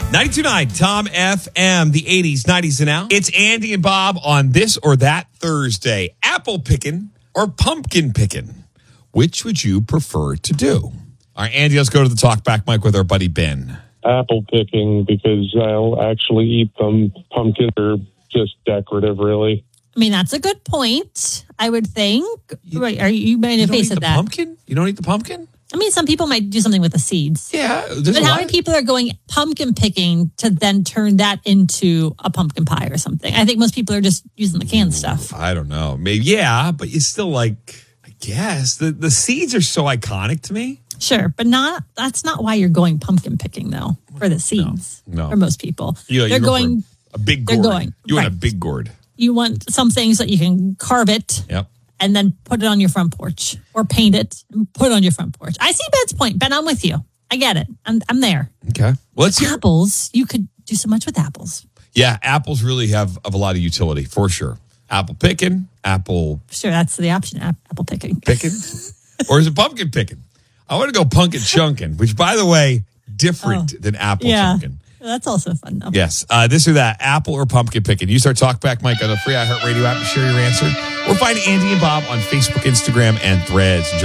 92.9 Tom FM, the 80s, 90s, and now. It's Andy and Bob on this or that Thursday. Apple picking or pumpkin picking? Which would you prefer to do? All right, Andy, let's go to the talkback mic with our buddy Ben. Apple picking, because I'll actually eat them. Pumpkins are just decorative, really. I mean, that's a good point, I would think. Right, are you going to face at that? Pumpkin? You don't eat the pumpkin? I mean, some people might do something with the seeds. Yeah. But how many people are going pumpkin picking to then turn that into a pumpkin pie or something? I think most people are just using the canned stuff. I don't know. Maybe, yeah, but it's still like, I guess. The seeds are so iconic to me. Sure, but that's not why you're going pumpkin picking, though, for the seeds. No. For most people. They're going a big gourd. They're going. You want a big gourd. You want some things that you can carve it. Yep. And then put it on your front porch or paint it and put it on your front porch. I see Ben's point. Ben, I'm with you. I get it. I'm there. Okay. Well, let's hear. Apples, you could do so much with apples. Yeah, apples really have a lot of utility, for sure. Apple picking, apple... Sure, that's the option, apple picking. Picking? Or is it pumpkin picking? I want to go pumpkin chunking, which, by the way, different than apple chunking. That's also fun, though. Yes. This or that, apple or pumpkin picking. Use our Talkback mic on the free iHeartRadio app to share your answer. Or find Andy and Bob on Facebook, Instagram, and Threads. Enjoy